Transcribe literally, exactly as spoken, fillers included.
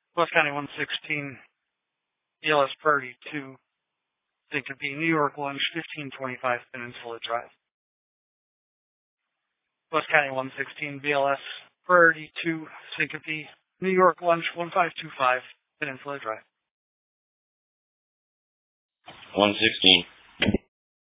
West County one sixteen, B L S Priority two, Syncope, New York Lunch fifteen twenty-five Peninsula Drive. West County one sixteen, B L S Priority two, Syncope, New York Lunch one five two five Peninsula Drive. one sixteen.